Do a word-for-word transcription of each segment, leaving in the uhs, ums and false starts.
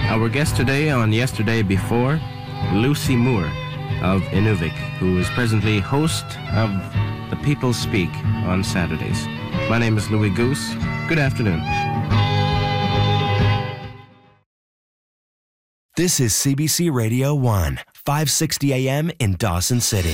Our guest today on Yesterday Before, Lucy Moore of Inuvik, who is presently host of The People Speak on Saturdays. My name is Louis Goose. Good afternoon. This is C B C Radio one, five sixty A M in Dawson City.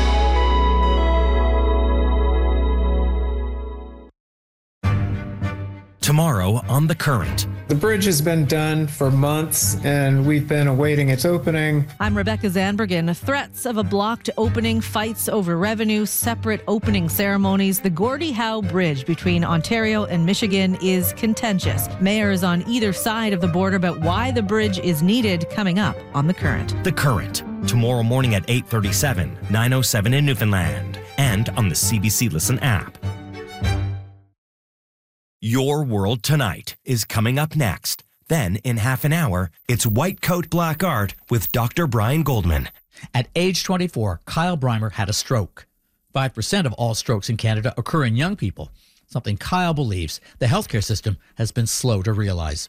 Tomorrow on The Current. The bridge has been done for months, and we've been awaiting its opening. I'm Rebecca Zandbergen. Threats of a blocked opening, fights over revenue, separate opening ceremonies. The Gordie Howe Bridge between Ontario and Michigan is contentious. Mayors on either side of the border about why the bridge is needed coming up on The Current. The Current, tomorrow morning at eight thirty-seven, nine oh seven in Newfoundland, and on the C B C Listen app. Your World Tonight is coming up next. Then, in half an hour, it's White Coat Black Art with Doctor Brian Goldman. At age twenty-four, Kyle Breimer had a stroke. five percent of all strokes in Canada occur in young people, something Kyle believes the healthcare system has been slow to realize.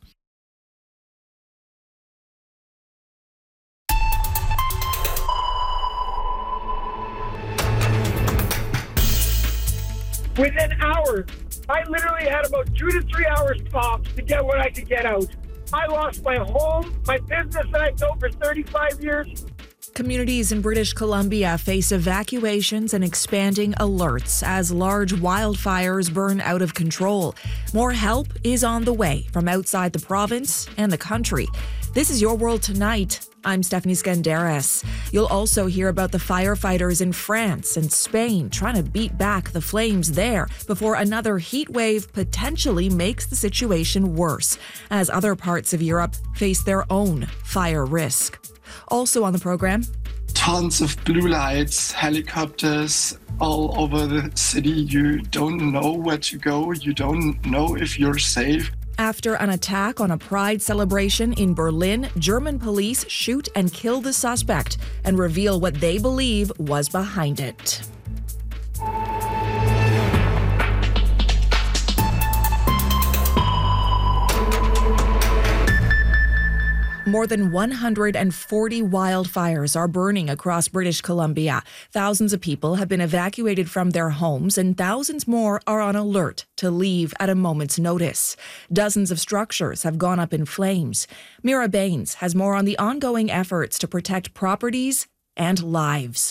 Within hours, I literally had about two to three hours tops to get what I could get out. I lost my home, my business that I built for thirty-five years. Communities in British Columbia face evacuations and expanding alerts as large wildfires burn out of control. More help is on the way from outside the province and the country. This is Your World Tonight. I'm Stephanie Skandaris. You'll also hear about the firefighters in France and Spain trying to beat back the flames there before another heat wave potentially makes the situation worse as other parts of Europe face their own fire risk. Also on the program, tons of blue lights, helicopters all over the city. You don't know where to go. You don't know if you're safe. After an attack on a pride celebration in Berlin, German police shoot and kill the suspect and reveal what they believe was behind it. More than one hundred forty wildfires are burning across British Columbia. Thousands of people have been evacuated from their homes, and thousands more are on alert to leave at a moment's notice. Dozens of structures have gone up in flames. Mira Baines has more on the ongoing efforts to protect properties and lives.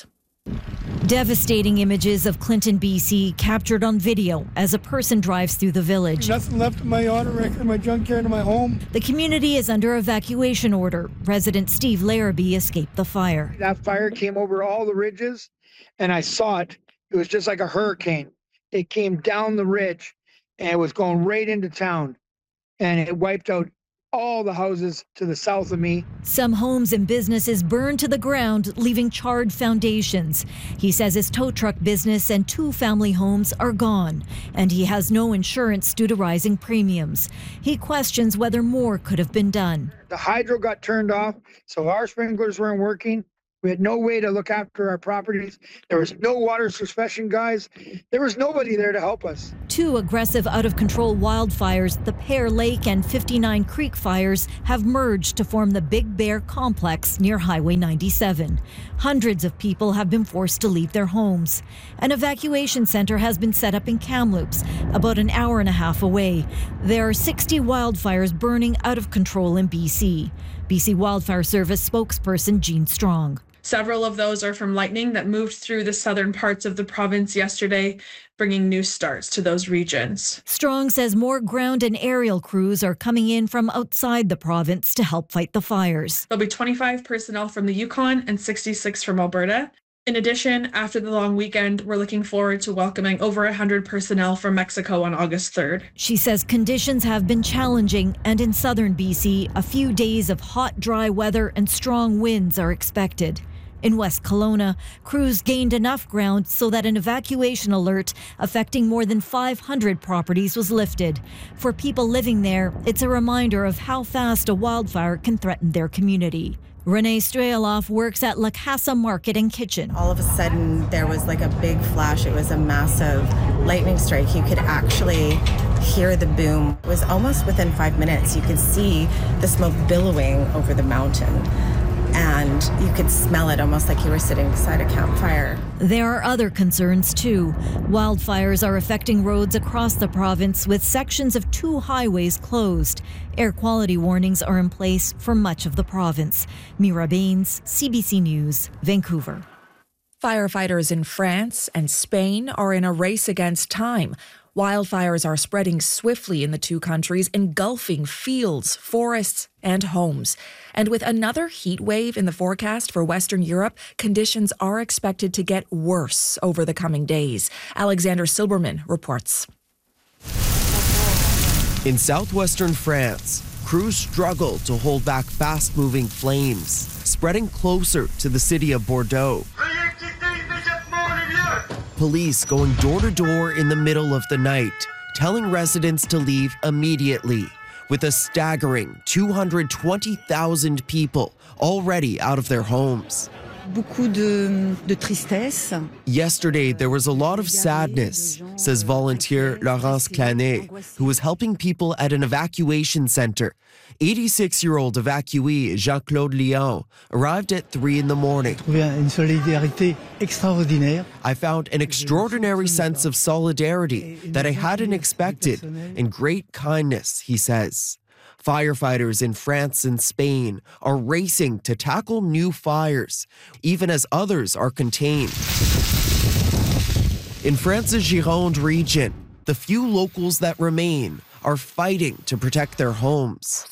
Devastating images of Clinton, B C, captured on video as a person drives through the village. Nothing left of my auto record, my junkyard, and my home. The community is under evacuation order. Resident Steve Larrabee escaped the fire. That fire came over all the ridges, and I saw it. It was just like a hurricane. It came down the ridge, and it was going right into town, and it wiped out all the houses to the south of me. Some homes and businesses burned to the ground, leaving charred foundations. He says his tow truck business and two family homes are gone, and he has no insurance due to rising premiums. He questions whether more could have been done. The hydro got turned off, so our sprinklers weren't working. We had no way to look after our properties. There was no water suppression guys. There was nobody there to help us. Two aggressive, out-of-control wildfires, the Pear Lake and fifty-nine Creek fires, have merged to form the Big Bear complex near Highway ninety-seven. Hundreds of people have been forced to leave their homes. An evacuation center has been set up in Kamloops, about an hour and a half away. There are sixty wildfires burning out of control in B C. B C Wildfire Service spokesperson Jean Strong. Several of those are from lightning that moved through the southern parts of the province yesterday, bringing new starts to those regions. Strong says more ground and aerial crews are coming in from outside the province to help fight the fires. There'll be twenty-five personnel from the Yukon and sixty-six from Alberta. In addition, after the long weekend, we're looking forward to welcoming over one hundred personnel from Mexico on August third. She says conditions have been challenging, and in southern B C, a few days of hot, dry weather and strong winds are expected. In West Kelowna, crews gained enough ground so that an evacuation alert affecting more than five hundred properties was lifted. For people living there, it's a reminder of how fast a wildfire can threaten their community. Renee Strayaloff works at La Casa Market and Kitchen. All of a sudden, there was like a big flash. It was a massive lightning strike. You could actually hear the boom. It was almost within five minutes. You could see the smoke billowing over the mountain, and you could smell it almost like you were sitting beside a campfire. There are other concerns too. Wildfires are affecting roads across the province, with sections of two highways closed. Air quality warnings are in place for much of the province. Mira Baines, C B C News, Vancouver. Firefighters in France and Spain are in a race against time. Wildfires are spreading swiftly in the two countries, engulfing fields, forests, and homes. And with another heat wave in the forecast for Western Europe, conditions are expected to get worse over the coming days. Alexander Silberman reports. In southwestern France, crews struggle to hold back fast-moving flames, spreading closer to the city of Bordeaux. Police going door to door in the middle of the night, telling residents to leave immediately, with a staggering two hundred twenty thousand people already out of their homes. Beaucoup de, de tristesse. Yesterday, there was a lot of sadness, says volunteer Laurence Clanet, who was helping people at an evacuation center. eighty-six-year-old evacuee Jean-Claude Lyon arrived at three in the morning. Une solidarité extraordinaire. I found an extraordinary sense of solidarity that I hadn't expected, and great kindness, he says. Firefighters in France and Spain are racing to tackle new fires, even as others are contained. In France's Gironde region, the few locals that remain are fighting to protect their homes.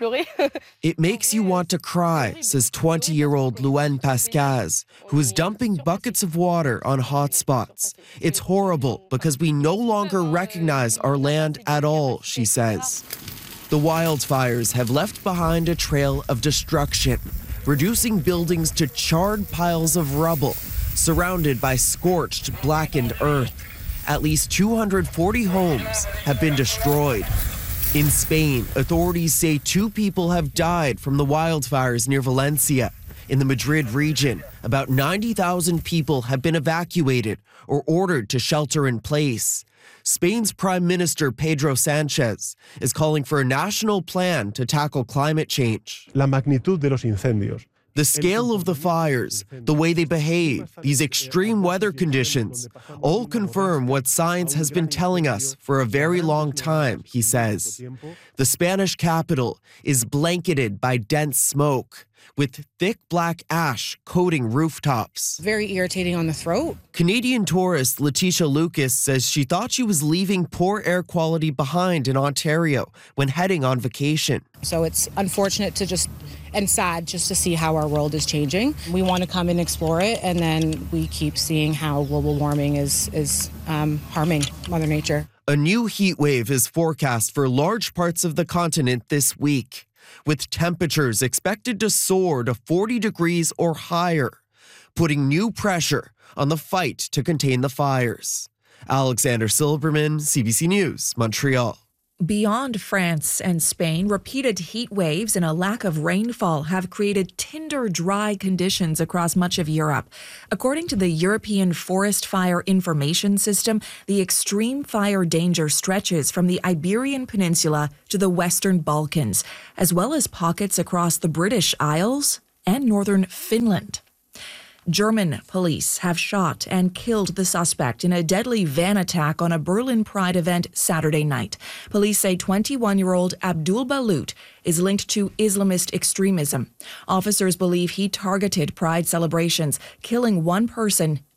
It makes you want to cry, says twenty-year-old Louane Pascaz, who is dumping buckets of water on hot spots. It's horrible because we no longer recognize our land at all, she says. The wildfires have left behind a trail of destruction, reducing buildings to charred piles of rubble, surrounded by scorched, blackened earth. At least two hundred forty homes have been destroyed. In Spain, authorities say two people have died from the wildfires near Valencia. In the Madrid region, about ninety thousand people have been evacuated or ordered to shelter in place. Spain's Prime Minister Pedro Sánchez is calling for a national plan to tackle climate change. La magnitud de los incendios. The scale of the fires, the way they behave, these extreme weather conditions, all confirm what science has been telling us for a very long time, he says. The Spanish capital is blanketed by dense smoke, with thick black ash coating rooftops. Very irritating on the throat. Canadian tourist Letitia Lucas says she thought she was leaving poor air quality behind in Ontario when heading on vacation. So it's unfortunate to just, and sad just to see how our world is changing. We want to come and explore it, and then we keep seeing how global warming is, is um, harming Mother Nature. A new heat wave is forecast for large parts of the continent this week, with temperatures expected to soar to forty degrees or higher, putting new pressure on the fight to contain the fires. Alexander Silberman, C B C News, Montreal. Beyond France and Spain, repeated heat waves and a lack of rainfall have created tinder dry conditions across much of Europe. According to the European Forest Fire Information System, the extreme fire danger stretches from the Iberian Peninsula to the Western Balkans, as well as pockets across the British Isles and northern Finland. German police have shot and killed the suspect in a deadly van attack on a Berlin Pride event Saturday night. Police say twenty-one-year-old Abdul Balut is linked to Islamist extremism. Officers believe he targeted Pride celebrations, killing one person